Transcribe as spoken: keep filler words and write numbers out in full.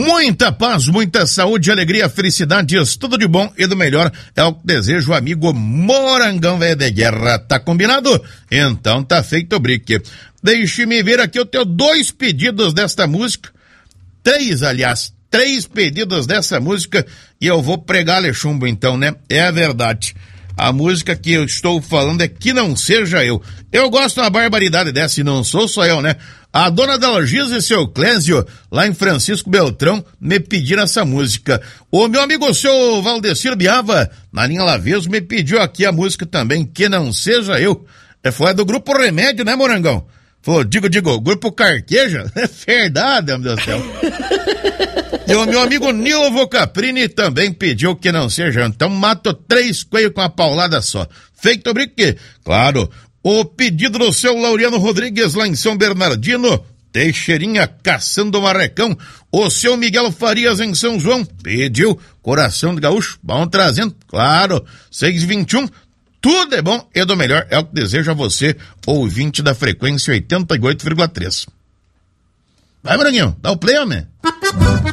Muita paz, muita saúde, alegria, felicidades, tudo de bom e do melhor é o que desejo, amigo Morangão Velho de Guerra. Tá combinado? Então tá feito o brique. Deixe-me ver aqui, eu tenho dois pedidos desta música, três, aliás, três pedidos dessa música e eu vou pregar-lhe chumbo então, né? É verdade. A música que eu estou falando é Que Não Seja Eu. Eu gosto de uma barbaridade dessa e não sou só eu, né? A dona Dalgisa e seu Clésio, lá em Francisco Beltrão, me pediram essa música. O meu amigo, o seu Valdecir Biava, na linha Laveso, me pediu aqui a música também, Que Não Seja Eu. É, foi do Grupo Remédio, né, Morangão? Falou, digo, digo, Grupo Carqueja? É verdade, meu Deus do céu. E o meu amigo Nilvo Caprini também pediu Que Não Seja. Então mato três coelhos com uma paulada só. Feito brique. Claro, o pedido do seu Laureano Rodrigues lá em São Bernardino, Teixeirinha caçando marrecão. O seu Miguel Farias em São João pediu Coração de Gaúcho. Vão trazendo, claro, seis e vinte e um. Tudo é bom e do melhor é o que desejo a você, ouvinte da frequência oitenta e oito vírgula três. Vai, Moranguinho, dá o play, homem.